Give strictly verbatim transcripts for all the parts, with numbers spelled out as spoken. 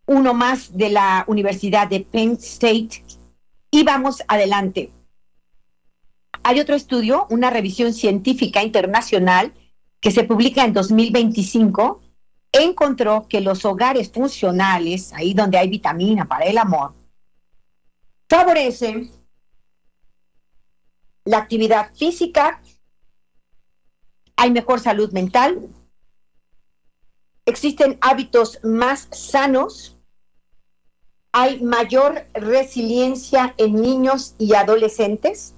uno más de la Universidad de Penn State, y vamos adelante. Hay otro estudio, una revisión científica internacional que se publica en dos mil veinticinco, encontró que los hogares funcionales, ahí donde hay vitamina para el amor, favorecen la actividad física, hay mejor salud mental, existen hábitos más sanos, hay mayor resiliencia en niños y adolescentes.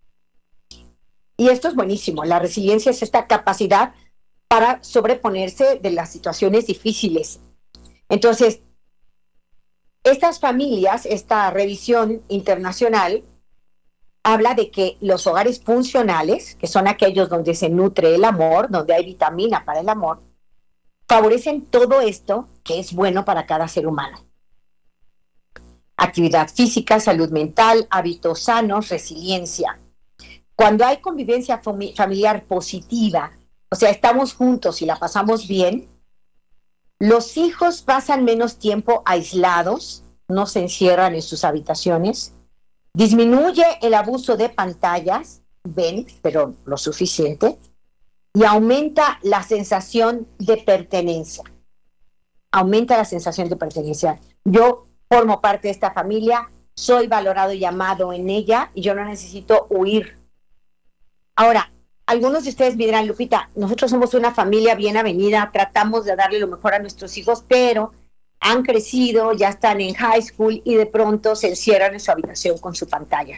Y esto es buenísimo. La resiliencia es esta capacidad para sobreponerse de las situaciones difíciles. Entonces, estas familias, esta revisión internacional, habla de que los hogares funcionales, que son aquellos donde se nutre el amor, donde hay vitamina para el amor, favorecen todo esto que es bueno para cada ser humano. Actividad física, salud mental, hábitos sanos, resiliencia. Cuando hay convivencia fami- familiar positiva, o sea, estamos juntos y la pasamos bien, los hijos pasan menos tiempo aislados, no se encierran en sus habitaciones, disminuye el abuso de pantallas, ven, pero lo suficiente, y aumenta la sensación de pertenencia. Aumenta la sensación de pertenencia. Yo formo parte de esta familia, soy valorado y amado en ella, y yo no necesito huir. Ahora, algunos de ustedes me dirán, Lupita, nosotros somos una familia bien avenida, tratamos de darle lo mejor a nuestros hijos, pero han crecido, ya están en high school y de pronto se encierran en su habitación con su pantalla.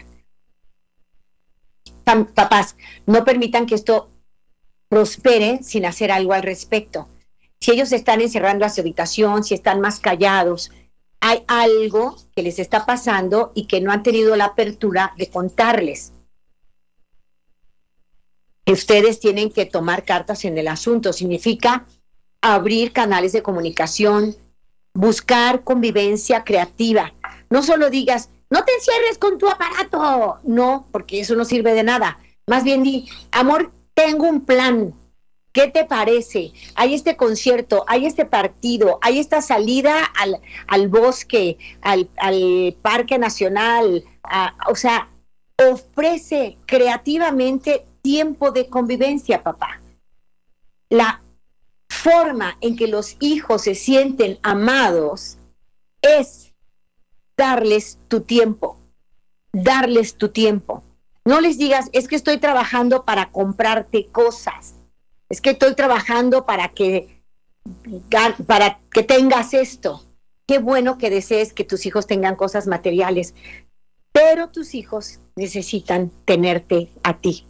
Papás, no permitan que esto prospere sin hacer algo al respecto. Si ellos están encerrando a su habitación, si están más callados, hay algo que les está pasando y que no han tenido la apertura de contarles. Ustedes tienen que tomar cartas en el asunto. Significa abrir canales de comunicación, buscar convivencia creativa. No solo digas, no te encierres con tu aparato. No, porque eso no sirve de nada. Más bien di, amor, tengo un plan. ¿Qué te parece? Hay este concierto, hay este partido, hay esta salida al, al bosque, al, al parque nacional. A, o sea, ofrece creativamente tiempo de convivencia, papá. La forma en que los hijos se sienten amados es darles tu tiempo, darles tu tiempo. No les digas, es que estoy trabajando para comprarte cosas, es que estoy trabajando para que, para que tengas esto. Qué bueno que desees que tus hijos tengan cosas materiales, pero tus hijos necesitan tenerte a ti.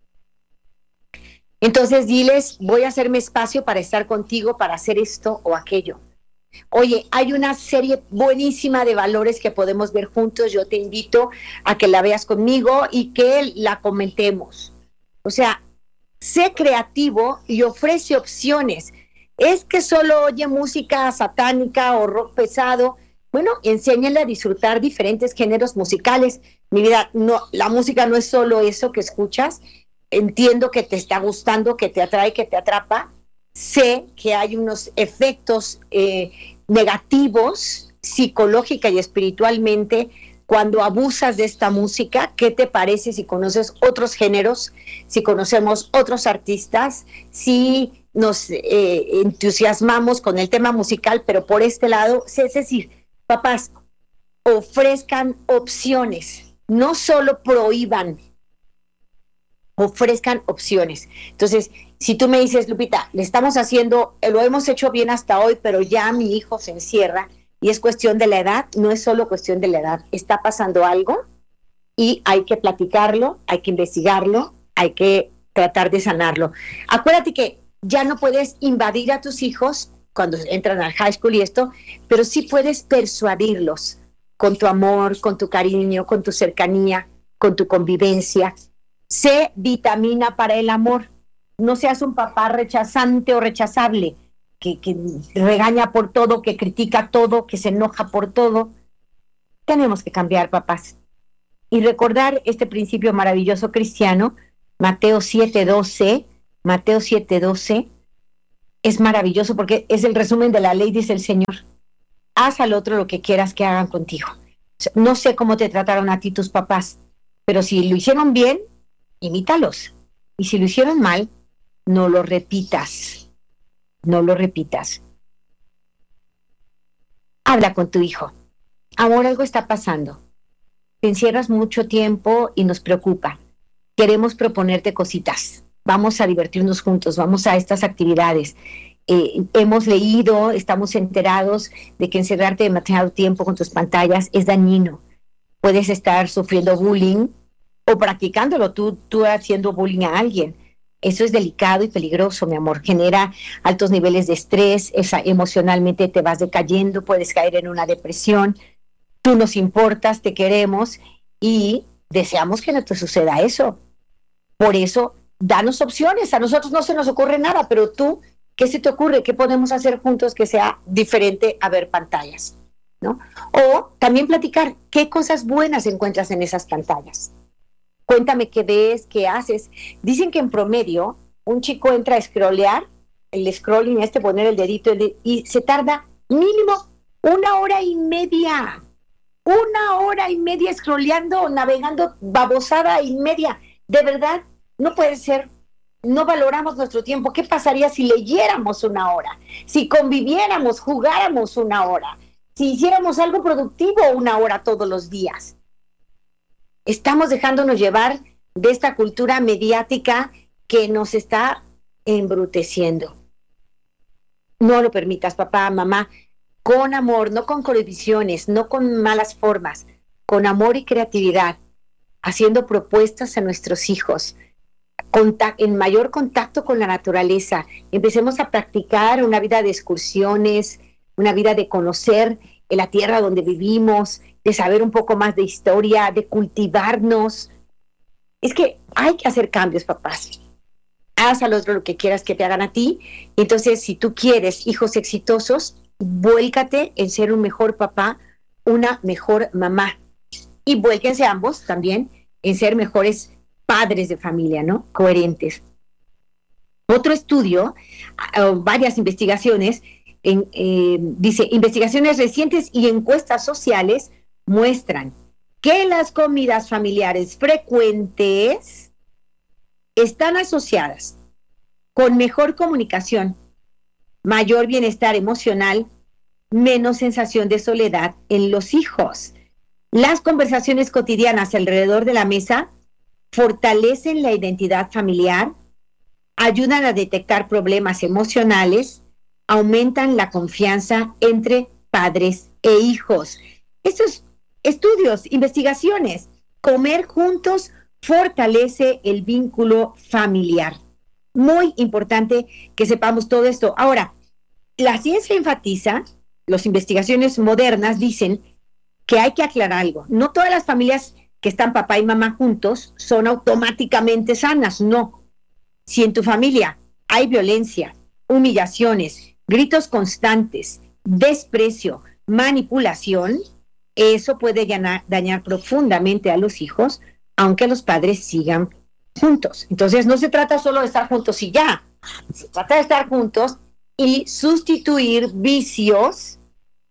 Entonces diles, voy a hacerme espacio para estar contigo, para hacer esto o aquello. Oye, hay una serie buenísima de valores que podemos ver juntos, yo te invito a que la veas conmigo y que la comentemos. O sea, sé creativo y ofrece opciones. Es que solo oye música satánica o rock pesado. Bueno, enséñale a disfrutar diferentes géneros musicales. Mi vida, no, la música no es solo eso que escuchas. Entiendo que te está gustando, que te atrae, que te atrapa. Sé que hay unos efectos eh, negativos psicológica y espiritualmente cuando abusas de esta música. ¿Qué te parece si conoces otros géneros, si conocemos otros artistas, si nos eh, entusiasmamos con el tema musical, pero por este lado? Es decir, papás, ofrezcan opciones, no solo prohíban, ofrezcan opciones. Entonces, si tú me dices, Lupita, le estamos haciendo, lo hemos hecho bien hasta hoy, pero ya mi hijo se encierra y es cuestión de la edad, no es solo cuestión de la edad, está pasando algo y hay que platicarlo, hay que investigarlo, hay que tratar de sanarlo. Acuérdate que ya no puedes invadir a tus hijos cuando entran al high school y esto, pero sí puedes persuadirlos con tu amor, con tu cariño, con tu cercanía, con tu convivencia. Sé vitamina para el amor. No seas un papá rechazante o rechazable, que, que regaña por todo, que critica todo, que se enoja por todo. Tenemos que cambiar, papás. Y recordar este principio maravilloso cristiano, Mateo siete doce, Mateo siete doce, es maravilloso porque es el resumen de la ley, dice el Señor. haz al otro lo que quieras que hagan contigo. O sea, no sé cómo te trataron a ti tus papás, pero si lo hicieron bien, imítalos. Y si lo hicieron mal, no lo repitas. No lo repitas. Habla con tu hijo. Amor, algo está pasando. Te encierras mucho tiempo y nos preocupa. Queremos proponerte cositas. Vamos a divertirnos juntos, vamos a estas actividades. Eh, hemos leído, estamos enterados de que encerrarte demasiado tiempo con tus pantallas es dañino. Puedes estar sufriendo bullying o practicándolo tú, tú haciendo bullying a alguien. Eso es delicado y peligroso, mi amor. Genera altos niveles de estrés, esa, emocionalmente te vas decayendo, puedes caer en una depresión. Tú nos importas, te queremos y deseamos que no te suceda eso. Por eso, danos opciones. A nosotros no se nos ocurre nada, pero tú, ¿qué se te ocurre? ¿Qué podemos hacer juntos que sea diferente a ver pantallas? ¿No? O también platicar qué cosas buenas encuentras en esas pantallas. Cuéntame qué ves, qué haces. Dicen que en promedio un chico entra a scrollear, el scrolling este, poner el dedito el de, y se tarda mínimo una hora y media. Una hora y media scrolleando, navegando, babosada y media. De verdad, no puede ser. No valoramos nuestro tiempo. ¿Qué pasaría si leyéramos una hora? Si conviviéramos, jugáramos una hora. Si hiciéramos algo productivo una hora todos los días. Estamos dejándonos llevar de esta cultura mediática que nos está embruteciendo. No lo permitas, papá, mamá, con amor, no con cohibiciones, no con malas formas, con amor y creatividad, haciendo propuestas a nuestros hijos, en mayor contacto con la naturaleza. Empecemos a practicar una vida de excursiones, una vida de conocer la tierra donde vivimos, de saber un poco más de historia, de cultivarnos. Es que hay que hacer cambios, papás. Haz al otro lo que quieras que te hagan a ti. Entonces, si tú quieres hijos exitosos, vuélcate en ser un mejor papá, una mejor mamá. Y vuélquense ambos también en ser mejores padres de familia, ¿no? Coherentes. Otro estudio, uh, varias investigaciones, en, eh, dice, investigaciones recientes y encuestas sociales muestran que las comidas familiares frecuentes están asociadas con mejor comunicación, mayor bienestar emocional, menos sensación de soledad en los hijos. Las conversaciones cotidianas alrededor de la mesa fortalecen la identidad familiar, ayudan a detectar problemas emocionales, aumentan la confianza entre padres e hijos. Estos estudios, investigaciones, comer juntos fortalece el vínculo familiar. Muy importante que sepamos todo esto. Ahora, la ciencia enfatiza, las investigaciones modernas dicen que hay que aclarar algo. No todas las familias que están papá y mamá juntos son automáticamente sanas, no. Si en tu familia hay violencia, humillaciones, gritos constantes, desprecio, manipulación, eso puede dañar, dañar profundamente a los hijos, aunque los padres sigan juntos. Entonces no se trata solo de estar juntos y ya, se trata de estar juntos y sustituir vicios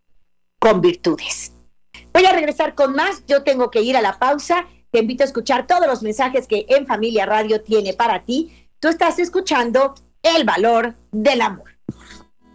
con virtudes. Voy a regresar con más, yo tengo que ir a la pausa, te invito a escuchar todos los mensajes que En Familia Radio tiene para ti. Tú estás escuchando El Valor del Amor.